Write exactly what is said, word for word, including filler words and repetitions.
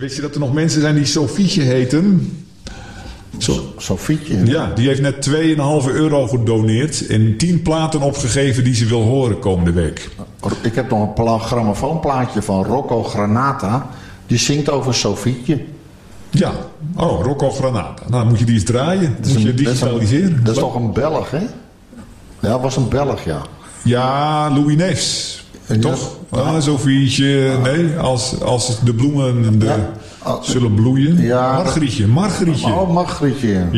Wist je dat er nog mensen zijn die Sofietje heten? Zo, Sofietje? Ja, die heeft net twee komma vijf euro gedoneerd en tien platen opgegeven die ze wil horen komende week. Ik heb nog een pla- grammofoonplaatje van Rocco Granata. Die zingt over Sofietje. Ja, oh, Rocco Granata. Nou, dan moet je die eens draaien. Dat is moet je een- digitaliseren. Dat is, een, dat is toch een Belg, hè? Ja, dat was een Belg, ja. Ja, Louis Neefs. Ja. Toch? Ja. Ah, Sofietje. Nee, als, als de bloemen de, Ja. zullen bloeien. Ja. Margrietje, Margrietje. Oh, Margrietje.